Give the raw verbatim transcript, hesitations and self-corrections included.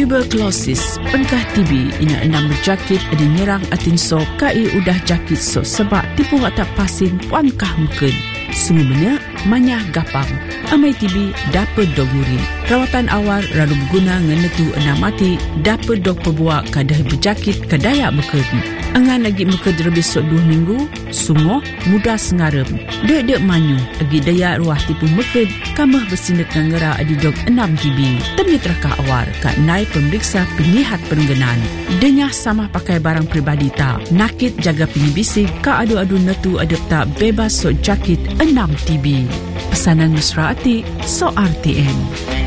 Tuberculosis, penkah T B ina enam berjakit ada nyerang atin so kai udah jakit so sebab tipu watak pasin puankah mungkin. Sungguhnya manyah gapang. Amai T B dapat doguri. Rawatan awal lalu berguna ngenetu enam mati dapat dog perbuak kadah berjakit kadaya mungkin. Angan lagi mungkin lebih sok dua minggu, sungguh mudah sengarem. Dek-dek manyu lagi daya ruah tipu mungkin kamah bersindak ngera adi dog enam T B. Temnya terakah awal kat naik pemeriksa penyihat perengganan. Denyah sama pakai barang peribadi tak. Nakit jaga penyibisik ka adu-adu netu adep tak bebas sok jakit enam T B. Pesanan Nusra Atik, So R T M.